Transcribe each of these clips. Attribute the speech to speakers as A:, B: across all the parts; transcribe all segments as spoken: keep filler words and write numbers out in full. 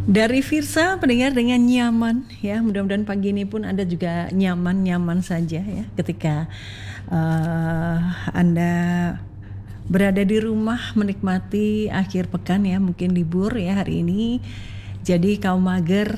A: Dari Firsa, pendengar dengan nyaman ya. Mudah-mudahan pagi ini pun Anda juga nyaman-nyaman saja ya ketika uh, Anda berada di rumah menikmati akhir pekan ya, mungkin libur ya hari ini. Jadi kaum mager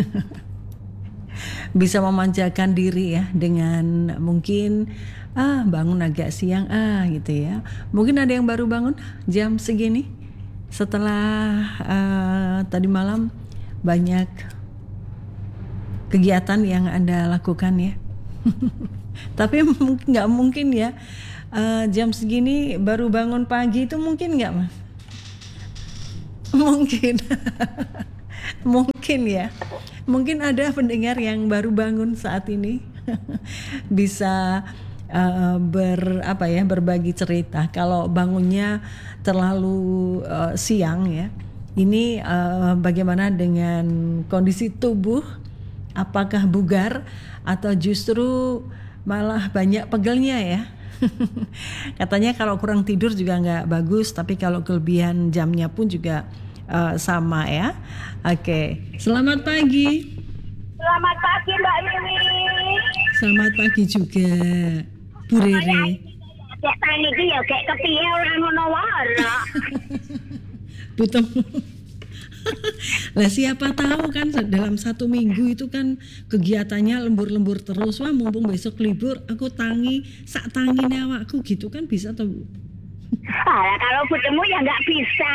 A: bisa memanjakan diri ya dengan mungkin ah bangun agak siang ah gitu ya. Mungkin ada yang baru bangun jam segini setelah uh, tadi malam banyak kegiatan yang Anda lakukan ya. Tapi nggak mungkin ya uh, jam segini baru bangun pagi itu mungkin nggak Mas? Mungkin. Mungkin ya. Mungkin ada pendengar yang baru bangun saat ini bisa uh, ber apa ya berbagi cerita. Kalau bangunnya terlalu uh, siang ya, ini uh, bagaimana dengan kondisi tubuh? Apakah bugar atau justru malah banyak pegelnya ya? Katanya kalau kurang tidur juga nggak bagus, tapi kalau kelebihan jamnya pun juga uh, sama ya. Oke, selamat pagi.
B: Selamat pagi Mbak Wiwi.
A: Selamat pagi juga Bu Rere.
B: Kayak tani iki ya kayak kepiye ora ngono wae.
A: Butemu. Lah siapa tahu kan dalam satu minggu itu kan kegiatannya lembur-lembur terus. Wah mumpung besok libur aku tangi sak tangine awakku gitu kan bisa tuh.
B: Ah, kalau ketemu ya nggak bisa.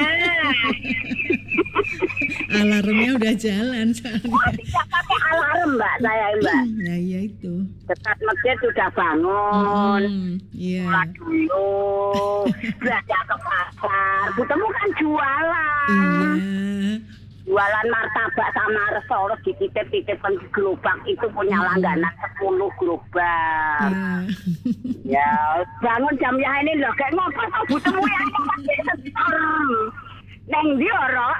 A: Alarmnya udah jalan soalnya.
B: Oh, tidak pakai alarm Mbak saya Mbak.
A: Nah iya itu.
B: Dekat masjid sudah bangun.
A: Iya.
B: Hmm, dulu. Belanja ke pasar. Ketemu kan jualan.
A: Iya.
B: Jualan martabak sama resoles dititip-titipkan di gerobak itu punya langganan sepuluh gerobak.
A: Iya.
B: Ya, bangun jam ya ini loh kayak ngopo to butemu ya neng dia ora.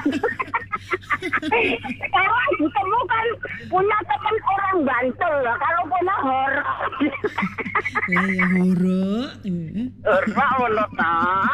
B: Sekarang butemu kan punya teman orang Bantul loh, kalau punya horor.
A: Lah ya horor.
B: Horor ngono ta.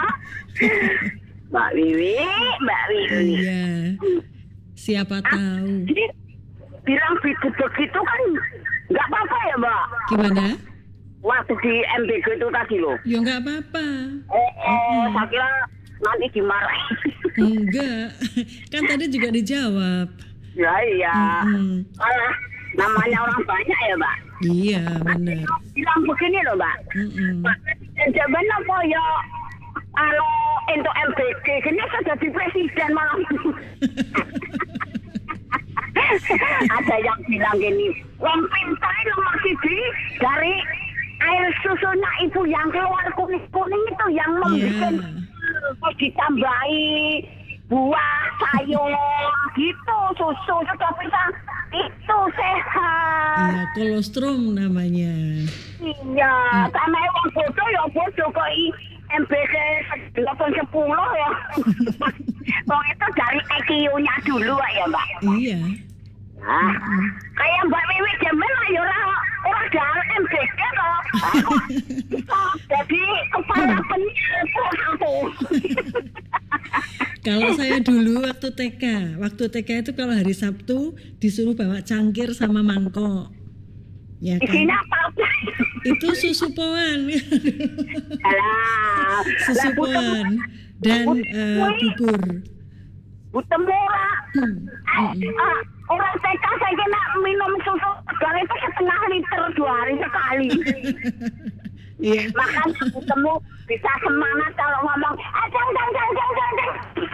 B: Mbak Wiwi, Mbak Wiwi.
A: Iya. Siapa tahu.
B: Jadi bilang begitu kan nggak apa-apa ya Mbak?
A: Gimana?
B: Waktu di M B G itu tadi loh.
A: Ya nggak apa-apa.
B: Oh, oh saya kira nanti dimarahi.
A: Enggak. Kan tadi juga dijawab.
B: Ya iya.
A: Mm-hmm.
B: Malah namanya orang banyak ya Mbak.
A: Iya benar.
B: Bilang begini loh Mbak.
A: Mm-hmm.
B: Pak Presiden apa ya? Alo untuk M B G ini sudah jadi presiden malam. Ada yang bilang gini, wong pintar nomor siji dari air susunya ibu yang keluar kuning-kuning itu yang membuat yeah. Ditambahi buah, sayur, gitu susu sudah bisa itu sehat.
A: Iya, kolostrum namanya.
B: Iya, hmm. Karena orang bodoh ya bodoh kok i M B G delapan sepuluh ya. Wong itu dari I Q nya dulu ya Mbak.
A: Iya.
B: Nah, mm-hmm. Kayak Mbak Wiwi Jemen lah ya orang orang dari M B G kok. Jadi kepala penyiar aku.
A: Kalau saya dulu waktu T K, waktu T K itu kalau hari Sabtu disuruh bawa cangkir sama mangkok. Ya kan?
B: Isinya apa?
A: Itu susu poan.
B: Alah,
A: susu poan dan uh, bubur.
B: Butemu hmm. ah, ah, orang T K saya kena minum susu segar itu setengah liter dua hari sekali.
A: Iya.
B: Makanya ketemu bisa semangat kalau ngomong ah jang jang jang jang jang jang.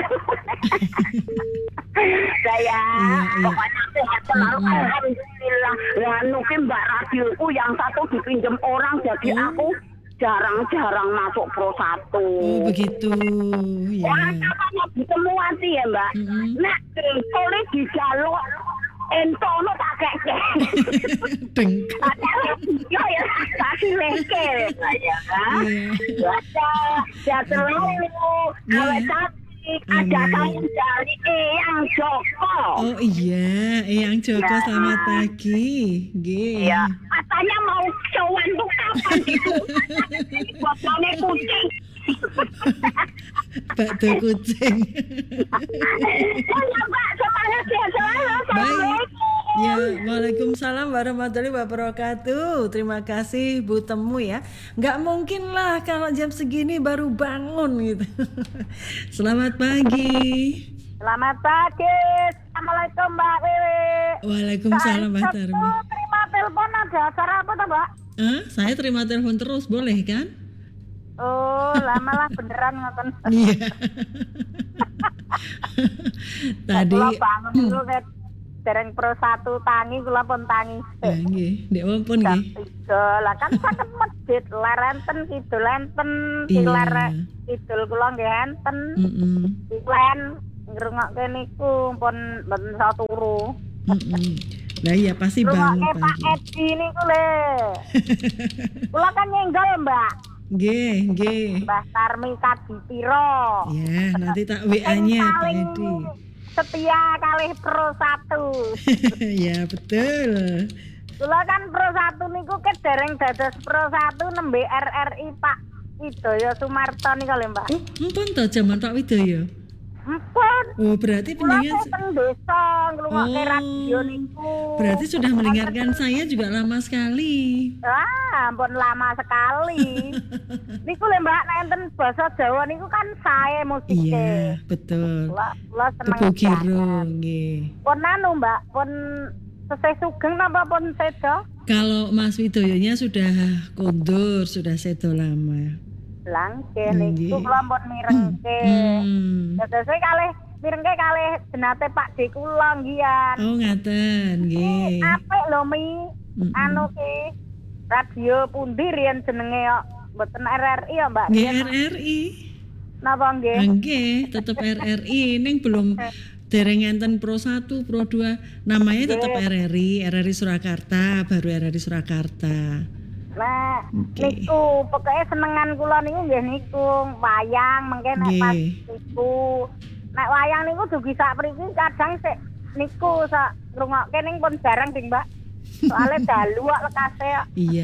B: Saya pokoknya sehat selalu alhamdulillah. Lah nuki Mbak radioku yang satu dipinjam orang jadi aku jarang-jarang masuk Pro satu.
A: Oh begitu. Ya.
B: Orang namanya ketemu hati ya Mbak. Mm-hmm. Nah, boleh dijaluk entono tak keke.
A: Dengkak.
B: Ya ya, kasih lengke. Ya kan? Baca, jatuh, awet cantik, ada sayang dari Eyang Joko.
A: Oh iya, Eyang Joko ya. Selamat pagi.
B: Iya. Katanya mau sowan tuh kapan gitu. Bapaknya kucing.
A: Bakso kucing.
B: Saya Mbak, semangat
A: Iya, Waalaikumsalam warahmatullahi wabarakatuh. Terima kasih Bu Temu ya. Nggak mungkin lah kalau jam segini baru bangun gitu. Selamat pagi.
B: Selamat pagi. Assalamualaikum Mbak Wiwi.
A: Waalaikumsalam Mbak Tarmi.
B: Terima telepon ada acara apa tuh Mbak?
A: Eh, saya terima telepon terus, boleh kan?
B: Oh, lama lah beneran ngoten.
A: Iya. Tadi
B: kula bangun dulu ket dereng pro satu tangi kula pun tangi.
A: Ya nggih, ndek wonten
B: Jam
A: nggih.
B: tiga lah kan saged masjid lerenten kidul enten
A: Iya.
B: silar kidul kula nggih enten.
A: Heeh.
B: Iklan ngrungokke niku pun mboten iso turu.
A: Heeh. Lah iya pasti bangun
B: Ngrungokke Pak
A: pagi.
B: Edi niku le. Kula kan nyenggol Mbak.
A: Nggih, nggih.
B: Mbah Tarmi Kadipiro.
A: Ya, nanti tak W A-nya Pak Edi.
B: Setia kalih pro satu.
A: Ya, betul.
B: Kula kan pro satu niku ke dereng dados pro satu nembe R R I Pak Widoyo Sumarto niku lho Mbak.
A: Oh, empun to jaman Pak Widoyo.
B: Empun.
A: Oh, berarti
B: Kula
A: pendengar
B: teng desa ngrungokke
A: Oh.
B: radio niku.
A: berarti sudah mendengarkan saya juga lama sekali.
B: Ah, ampun lama sekali. Niku lho Mbak, nek enten basa Jawa niku kan sae musike.
A: Iya, betul.
B: Kula kula seneng.
A: Kebo Giro,
B: banget.
A: nggih.
B: Pun anu Mbak, pun seseh sugeng napa pun sedo?
A: Kalau Mas Widoyonya sudah kondur, sudah sedo lama.
B: Langke
A: Nggih.
B: niku kula pun mirengke.
A: Hmm.
B: Dados kalih mirengke kalih jenate Pak D kula ngian.
A: Oh, ngaten, nggih.
B: Apik lho Mi.
A: Mm-mm.
B: Anu ki radio pundi riyen jenenge kok mboten R R I ya Mbak?
A: Nggih R R I.
B: Napa nggih?
A: Nggih, tetep R R I. Ning belum dereng enten Pro satu, Pro dua. Namanya tetep R R I, R R I Surakarta, baru R R I Surakarta.
B: Nah,
A: Oke.
B: niku pokoke senengan kula niku nggih niku wayang mengke nek pas
A: Nggih.
B: niku. Nek wayang niku dugi sak mriki kadang sik niku sak ngrungokke ning pun jarang Ding Mbak. Soale dalu kok lekase kok.
A: Iya.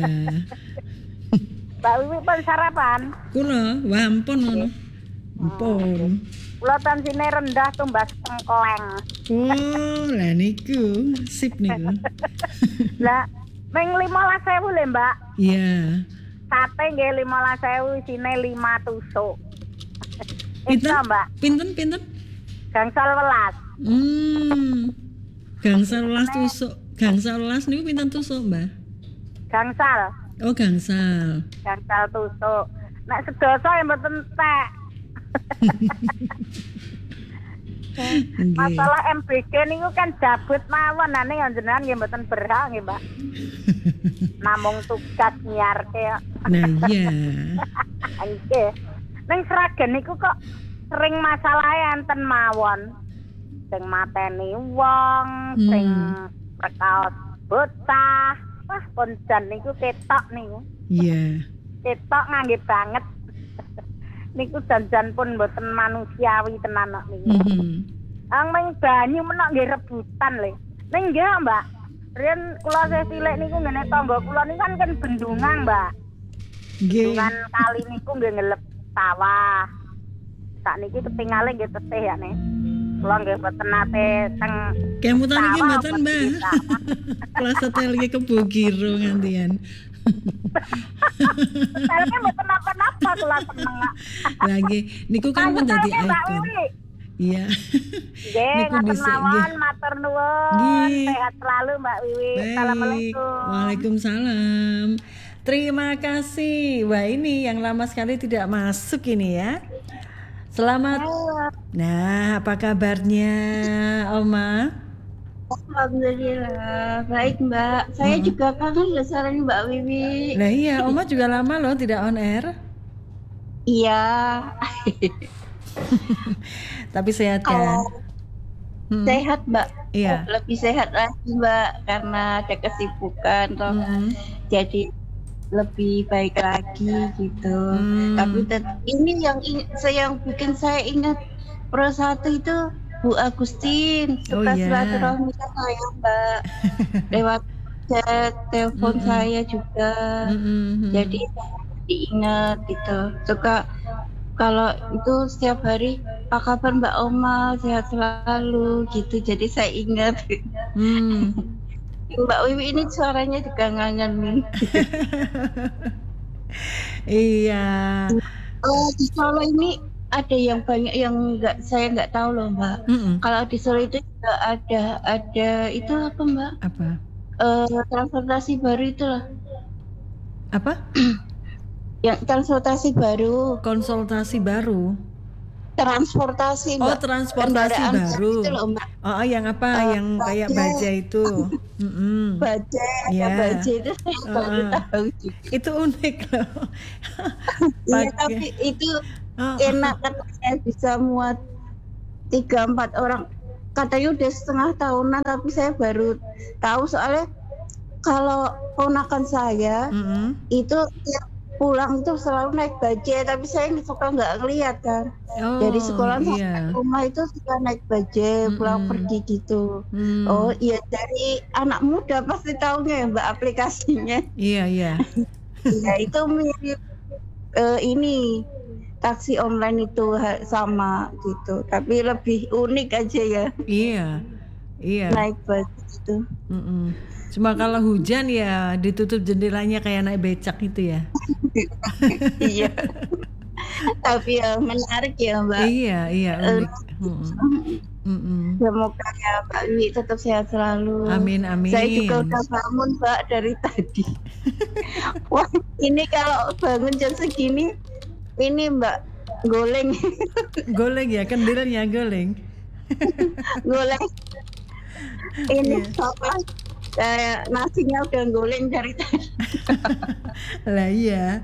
B: Mbak Wiwi pun sarapan.
A: Kula wampun ngono. Ampun.
B: Kula tansine rendah tumbas tengkleng.
A: Oh, lah niku sip niku.
B: Lah ming lima belas ribu lho Mbak.
A: Iya.
B: Sate nggih lima belas ribu isine lima tusuk.
A: Pinten?
B: Itu Mbak,
A: Pinten pinten?
B: gangsal welas.
A: Hmm. Gangsal welas tusuk. Gangsal welas niku pinten tusuk, Mbah?
B: Gangsal,
A: Oh, gangsal.
B: gangsal tusuk. Nek sedoso ya mboten entek.
A: Nggih.
B: Masalah M B G niku kan jabut mawon, nah ning jenengan nggih mboten berhak nggih, Mbak. Namung tugas nyiarke kok.
A: Nah, iya.
B: Nggih. Ning Sragen niku kok sering masalah enten mawon. Sing mateni wong, sing prekaos bocah. Wah, ponjan niku ketok niku.
A: Iya.
B: Ketok ngangge banget. Niku janjan pun mboten manusiawi tenan kok niku.
A: Mhm.
B: Ang ming banyu menok nggih rebutan le. Ning nggih, Mbak. Riyen kula saya cilik niku ngene tangga kula niku kan kan bendungan, Mbak.
A: Nggih.
B: Bendungan kali niku nggih ngelep sawah. Sakniki ketingale nggih teteh ya nih. Kula nggih mboten nate teng
A: Kemutan iki
B: sawah,
A: mboten,
B: mboten
A: Mbah.
B: di sawah.
A: Kelas setel iki Kebo Giro ngantian.
B: Salahnya mboten napa-napa kula seneng.
A: Lagi niku kan pun dadi
B: Mbak
A: ikon.
B: Wiwi.
A: Iya.
B: Nggih,
A: Niku
B: ngatur
A: dhisik,
B: mawon,
A: nggih.
B: matur nuwun.
A: Nggih.
B: Sehat selalu Mbak Wiwi.
A: Baik.
B: Assalamualaikum.
A: Waalaikumsalam. Terima kasih. Wah, ini yang lama sekali tidak masuk ini ya. Selamat. Nah, apa kabarnya, Oma?
C: Alhamdulillah, baik Mbak. Saya juga kangen besaran Mbak Wiwi.
A: Nah iya, Oma juga lama loh tidak on air.
C: Iya.
A: Tapi sehat kan?
C: Oh,
A: Hmm.
C: sehat Mbak.
A: Iya.
C: Lebih sehat lagi Mbak karena ada kesibukan toh.
A: Mm-mm.
C: Jadi lebih baik lagi gitu.
A: Hmm.
C: Tapi tet- ini yang in- saya yang bikin saya ingat Pro satu itu Bu Agustin
A: Oh,
C: suka
A: iya.
C: silaturahmi ke saya Mbak lewat chat telepon
A: Mm-mm.
C: saya juga.
A: Mm-mm.
C: Jadi diingat gitu, suka kalau itu setiap hari apa kabar Mbak Oma, sehat selalu gitu, jadi saya ingat.
A: Hmm.
C: Mbak Wiwi ini suaranya juga ngangenin.
A: Iya.
C: Oh, di Solo ini ada yang banyak yang nggak saya nggak tahu loh Mbak.
A: Mm-mm.
C: Kalau di Solo itu juga ada ada itu apa Mbak?
A: Apa?
C: Eh, transportasi baru itu loh.
A: Apa?
C: Yang transportasi baru.
A: Konsultasi baru.
C: Transportasi
A: Oh,
C: Mbak.
A: transportasi
C: Kendaraan
A: baru.
C: itu loh Mbak.
A: Oh, yang apa?
C: Eh,
A: yang kayak
C: bajai.
A: baja itu. Mm-mm.
C: Bajai,
A: Iya.
C: ada bajai itu saya baru
A: Uh-uh.
C: tahu juga.
A: Itu unik loh.
C: Iya,
A: Pakai-
C: tapi itu
A: Oh,
C: enak kan saya bisa muat tiga empat orang. Katanya udah setengah tahunan tapi saya baru tahu soalnya kalau ponakan saya
A: mm-mm.
C: itu tiap pulang itu selalu naik bajai tapi saya suka nggak ngeliat kan.
A: Oh,
C: Dari sekolah
A: iya.
C: sampai rumah itu suka naik bajai pulang
A: Mm-mm.
C: pergi gitu.
A: Hmm.
C: Oh iya, dari anak muda pasti taunya ya Mbak aplikasinya.
A: Iya, iya.
C: Ya itu mirip eh, ini taksi online itu ha- sama gitu, tapi lebih unik aja ya
A: Iya. Iya.
C: naik bus itu.
A: Mm-mm. Cuma kalau hujan ya ditutup jendelanya kayak naik becak gitu ya.
C: Iya. Tapi ya menarik ya Mbak.
A: Iya, iya, unik. Mm-mm. Mm-mm.
C: Semoga ya Mbak Wi tetap sehat selalu.
A: Amin, amin.
C: Saya juga udah bangun Mbak dari tadi. Wah ini kalau bangun jam segini ini Mbak goleng
A: Goleng ya, kendilnya goleng.
C: goleng ini
A: Iya.
C: apa? Kayak nasinya udah goleng dari tadi.
A: Lah iya.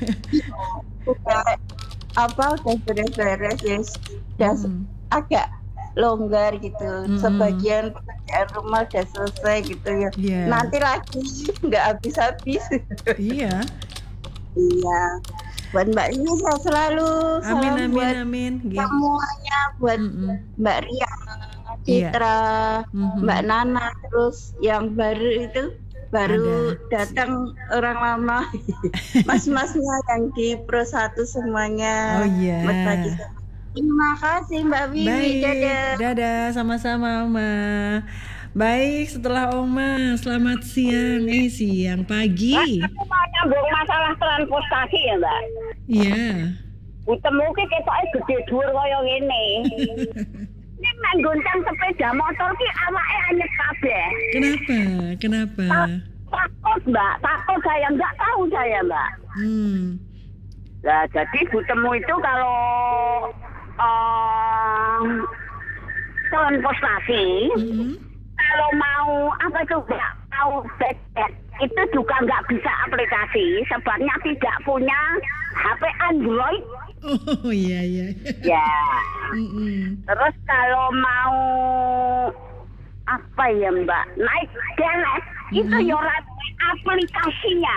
C: Udah apa udah beres-beres ya udah
A: Mm.
C: agak longgar gitu.
A: Mm-mm.
C: Sebagian pekerjaan rumah udah selesai gitu ya.
A: Iya.
C: Nanti lagi nggak habis-habis.
A: Iya.
C: Iya. Buat Mbak ini sehat selalu.
A: Amin,
C: Salam
A: amin,
C: buat
A: amin. Gitu.
C: semuanya, buat
A: Mm-mm.
C: Mbak Ria,
A: Iya.
C: Citra,
A: Mhm.
C: Mbak Nana, terus yang baru itu baru
A: Ada.
C: datang orang lama, mas-masnya yang di Pro satu semuanya.
A: Oh iya.
C: Berbagi. Terima kasih Mbak Wiwi.
A: Baik,
C: Dadah.
A: dadah, sama-sama Oma. Baik, setelah Oma, selamat siang, eh siang, pagi.
B: Aku mau nyambung masalah transportasi ya Mbak.
A: Iya.
B: Utemu ki ketoke gede dhuwur kaya ngene. Nek nek goncang sepeda motor ki awake anyep kabeh.
A: Kenapa? Kenapa?
B: Takut Mbak, takut saya nggak tahu saya Mbak.
A: Hmm.
B: Nah jadi butemu itu kalau uh, transportasi,
A: Mhm.
B: kalau mau apa itu nggak mau budget itu juga nggak bisa aplikasi sebabnya tidak punya H P Android.
A: Oh iya iya.
B: Ya.
A: Mm-mm.
B: Terus kalau mau apa ya Mbak naik delek itu
A: Mhm.
B: ya ora aplikasinya.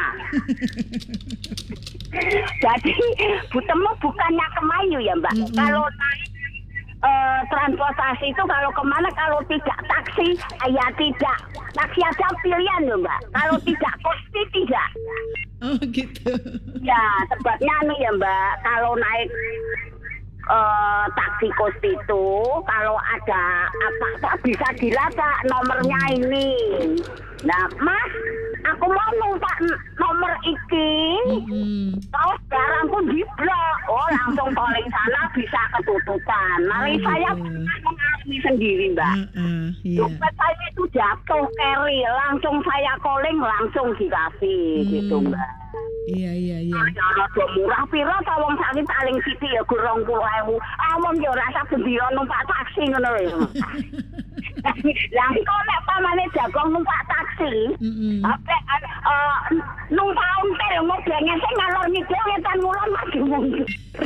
B: Jadi butemu bukannya kemayu ya Mbak.
A: Mhm.
B: Kalau naik eh, transportasi itu kalau kemana kalau tidak taksi ya tidak taksi aja pilihan loh Mbak. Kalau tidak kosti tidak.
A: Oh gitu.
B: Ya sebabnya nih ya Mbak kalau naik eh, taksi kosti itu kalau ada apa-apa bisa dilacak nomornya ini. Nah Mas aku mau numpak n- nomor iki.
A: Mm-mm.
B: Terus barangku diblok, oh langsung paling sana bisa ketutupan. Mari
A: Oh,
B: saya
A: gitu.
B: pernah mengalami sendiri Mbak.
A: Uh-uh, iya.
B: Dompet saya itu jatuh carry, langsung saya calling langsung dikasih
A: Hmm.
B: gitu Mbak.
A: Iya iya iya.
B: Ya rada murah pira ta wong sakit paling sithik ya gur rong puluh ewu. Awon ya ora sak bendira numpak taksi ngono lho. Lah kok nek pamane jagong numpak taksi,
A: Mm-mm.
B: apa eh numpak ontel mobilnya sing ngalor ngidul ngetan mulon maju mundur.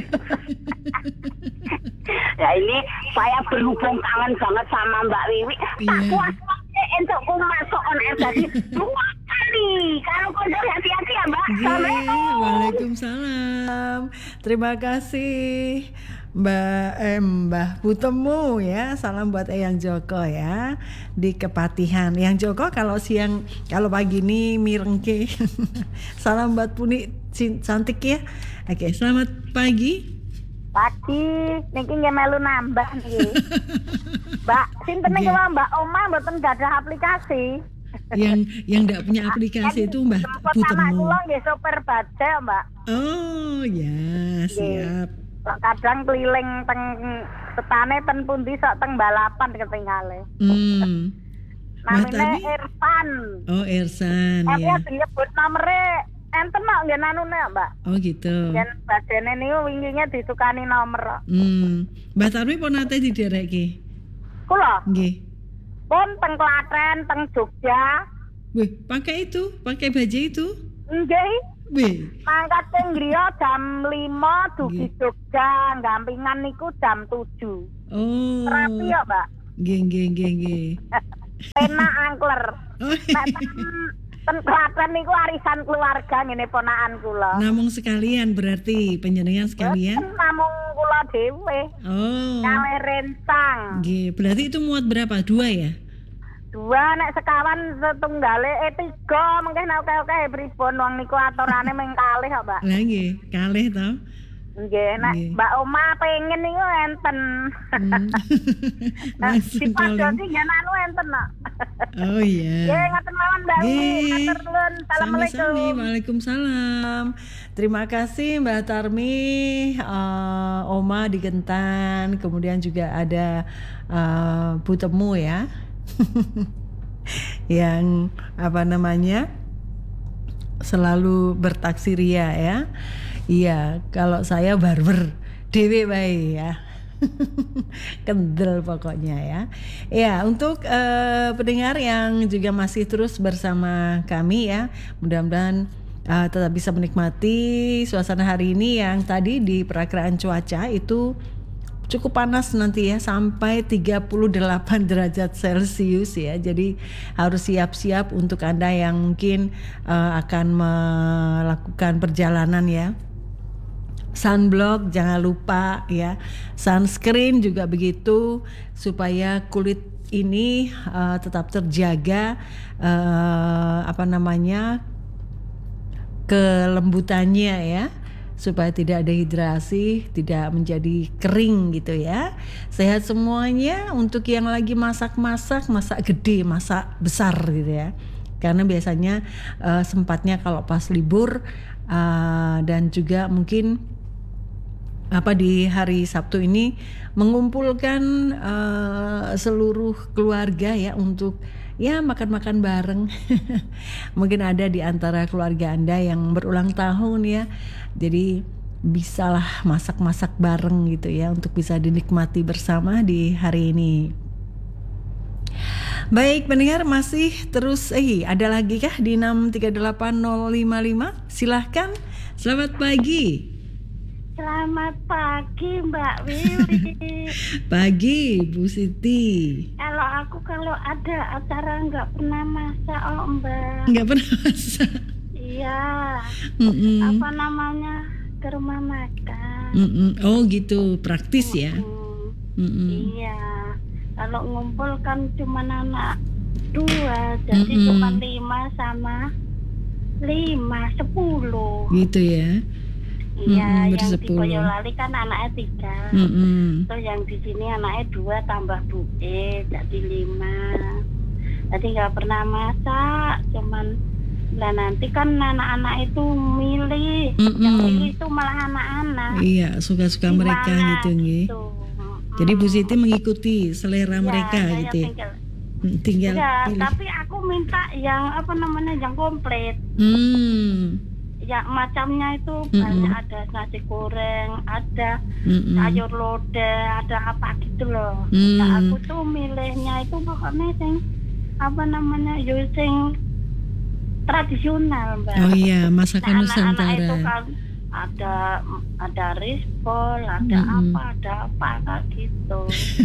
B: Ya ini saya berhubung kangen banget sama Mbak Wiwi. Tak
A: Iya.
B: kuat untuk masuk on air tadi dua kali. Kalau kondor hati-hati ya Mbak.
A: Yeay,
B: Assalamualaikum.
A: Waalaikumsalam. Terima kasih Mbak eh, Mbah Butemu ya. Salam buat Eyang Joko ya di Kepatihan. Eyang Joko kalau siang kalau pagi ini mirengke. Salam buat Puni cin- cantik ya. Oke, selamat pagi.
D: Pagi, niki nggih melu nambah niki. Mbak, sinten niki
A: Nggih.
D: wae Mbak Oma mboten gadah aplikasi.
A: yang yang enggak punya aplikasi itu Mbah Bu
D: Anak
A: Temu.
D: kula nggih sopir bajai, Mbak.
A: Oh, ya, siap.
D: Kadang keliling teng petane ten pundi sok teng balapan ketinggalan.
A: Hmm. Mbah
D: Namine
A: Tarmi?
D: Irfan.
A: Oh, Ersan
D: Eh ya
A: ya.
D: disebut nomere enten kok nggih nanune, Mbak.
A: Oh, gitu.
D: Yen badene niku winginya disukani nomor.
A: Hmm. Mbah Tarmi pun nate didereki.
D: Kula
A: Nggih.
D: pun teng Klaten, teng Jogja.
A: Wih, pakai itu, pakai baju itu.
D: Nggih.
A: Wih.
D: Mangkat teng griya jam lima dugi
A: Nggih.
D: Jogja, gampingan niku jam tujuh.
A: Oh.
D: Rapi ya, Mbak.
A: Nggih, nggih, nggih, nggih.
D: Enak angkler.
A: Oh.
D: Nek ten ten Klaten niku arisan keluarga ngene ponakan kula.
A: Namung sekalian berarti penjenengan sekalian.
D: Boten namung kula dhewe.
A: Oh.
D: Kale rencang.
A: Nggih, berarti itu muat berapa? Dua ya?
D: Dua nek sekawan setunggale eh tiga mengke nek oke-oke pripun wong niku aturane mung kalih kok, Mbak.
A: Lah nggih, kalih to.
D: Nggih, nek
A: Nggih.
D: Mbak Oma pengen niku enten.
A: Hmm. Langsung kalih.
D: Dipadosi yen anu enten, Nak.
A: Oh iya.
D: Nggih, ngoten mawon Mbak.
A: Nggih.
D: Matur nuwun. Assalamualaikum.
A: Sami-sami. Waalaikumsalam. Terima kasih Mbak Tarmi, eh, Oma di Gentan, kemudian juga ada eh, Bu Temu ya. Yang apa namanya? Selalu bertaksi ria ya. Iya, kalau saya barber dewe bae ya. Kendel pokoknya ya. Ya, untuk eh, pendengar yang juga masih terus bersama kami ya, mudah-mudahan eh, tetap bisa menikmati suasana hari ini yang tadi di perakiraan cuaca itu cukup panas nanti ya, sampai tiga puluh delapan derajat Celcius ya. Jadi harus siap-siap untuk Anda yang mungkin uh, akan melakukan perjalanan ya. Sunblock jangan lupa ya. Sunscreen juga begitu, supaya kulit ini uh, tetap terjaga uh, apa namanya kelembutannya ya, supaya tidak dehidrasi, tidak menjadi kering gitu ya. Sehat semuanya. Untuk yang lagi masak-masak, masak gede, masak besar gitu ya. Karena biasanya uh, sempatnya kalau pas libur uh, dan juga mungkin apa di hari Sabtu ini mengumpulkan uh, seluruh keluarga ya untuk ya makan-makan bareng. Mungkin ada di antara keluarga Anda yang berulang tahun ya. Jadi bisalah masak-masak bareng gitu ya, untuk bisa dinikmati bersama di hari ini. Baik pendengar, masih terus eh ada lagi kah di enam tiga delapan nol lima lima? Silahkan. Selamat pagi.
D: Selamat pagi Mbak Wiwi.
A: Pagi Bu Siti.
D: Kalau aku kalau ada acara nggak pernah masak oh Mbak.
A: Nggak pernah masak.
D: Iya.
A: Mm-mm.
D: Apa namanya, ke rumah makan.
A: Mm-mm. Oh gitu, praktis ya.
D: Hmm.
A: Mm-mm.
D: Iya. Kalau ngumpul kan cuma anak dua, jadi
A: Mm-mm.
D: cuma lima sama lima, sepuluh.
A: Gitu ya.
D: Iya,
A: Mm-mm,
D: yang di
A: bersepuluh.
D: Boyolali kan anaknya tiga.
A: Mm-mm.
D: Terus yang di sini anaknya dua tambah Bu E, jadi lima. Jadi nggak pernah masak, cuman lah nanti kan anak-anak itu milih,
A: Mm-mm.
D: yang milih itu malah anak-anak.
A: Iya, suka-suka mereka
D: Gimana
A: gitu nggih.
D: gitu. Mm-mm.
A: Jadi Bu Siti mengikuti selera
D: Ya,
A: mereka
D: saya
A: gitu ya.
D: tinggal-
A: Mm, Tinggal
D: Ya,
A: pilih.
D: tapi aku minta yang apa namanya yang komplit.
A: Hmm.
D: Ya macamnya itu
A: Mm-mm.
D: banyak, ada nasi goreng, ada
A: Mm-mm.
D: sayur lodeh, ada apa gitu loh.
A: Hmm.
D: Nah, aku tuh milihnya itu pokoknya sing apa namanya, yo sing tradisional, Mbak.
A: Oh iya, masakan
D: Nah, anak-anak
A: Nusantara.
D: itu kan ada ada rispol, ada
A: Mm-mm.
D: apa, ada apa kayak gitu.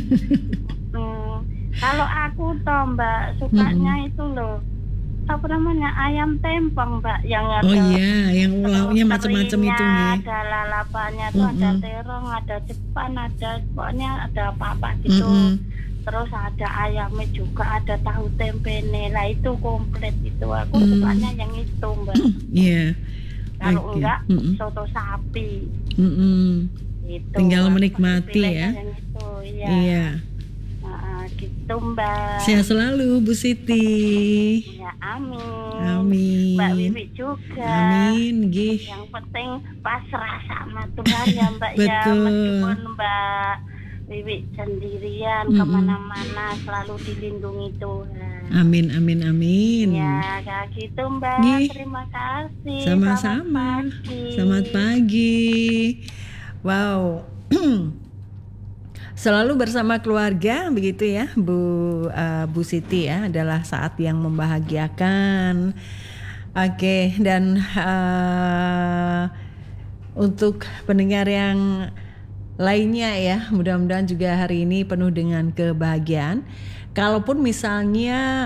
D: Hmm, kalau aku toh Mbak sukanya itu loh apa namanya, ayam tempong Mbak, yang ada
A: Oh iya, yang lauknya
D: terus
A: macam-macam itu
D: terinya,
A: nih.
D: ada lalapannya tuh, ada
A: Mm-mm.
D: terong, ada jepan, ada pokoknya ada apa-apa gitu.
A: Mm-mm.
D: Terus ada ayamnya juga, ada tahu tempe lah, itu komplit itu. Aku
A: Mm.
D: sukanya yang itu Mbak.
A: Iya.
D: Kalau
A: Oke.
D: enggak
A: Mm-mm.
D: soto sapi
A: Mm-mm.
D: gitu.
A: Tinggal
D: Aku
A: menikmati
D: pilihnya
A: ya.
D: yang itu, iya.
A: Iya.
D: Nah, gitu. gitu Mbak.
A: Sehat selalu Bu Siti.
D: Ya amin.
A: Amin.
D: Mbak Wiwi juga.
A: Amin, nggih.
D: Yang penting pasrah sama Tuhan ya Mbak ya.
A: Betul.
D: Meskipun Mbak Wiwi sendirian
A: Mm-mm.
D: kemana-mana selalu dilindungi Tuhan.
A: Amin, amin, amin.
D: Ya kayak gitu Mbak.
A: Nggih.
D: Terima kasih.
A: Sama-sama.
D: Selamat pagi.
A: Selamat pagi. Wow. Selalu bersama keluarga begitu ya Bu uh, Bu Siti ya, adalah saat yang membahagiakan. Oke, dan uh, untuk pendengar yang lainnya ya, mudah-mudahan juga hari ini penuh dengan kebahagiaan. Kalaupun misalnya